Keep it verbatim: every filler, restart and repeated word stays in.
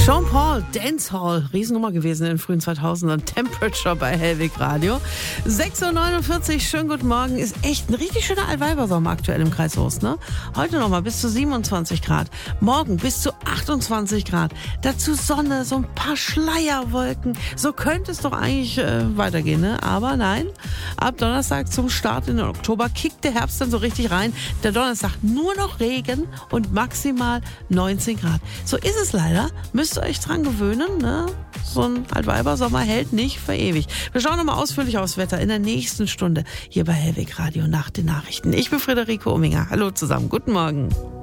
Sean Paul, Dancehall, Riesennummer gewesen in den frühen zweitausendern. Temperature bei Hellwig Radio. sechs Uhr neunundvierzig, schönen guten Morgen. Ist echt ein richtig schöner Altweibersommer aktuell im Kreis Soest, ne? Heute nochmal bis zu siebenundzwanzig Grad. Morgen bis zu achtundzwanzig Grad. Dazu Sonne, so ein paar Schleierwolken. So könnte es doch eigentlich äh, weitergehen, ne? Aber nein, ab Donnerstag zum Start in den Oktober kickt der Herbst dann so richtig rein. Der Donnerstag nur noch Regen und maximal neunzehn Grad. So ist es leider. Müsst ihr euch dran gewöhnen, ne? So ein Altweibersommer hält nicht für ewig. Wir schauen nochmal ausführlich aufs Wetter in der nächsten Stunde hier bei Hellwig Radio nach den Nachrichten. Ich bin Friederike Ominger. Hallo zusammen, guten Morgen.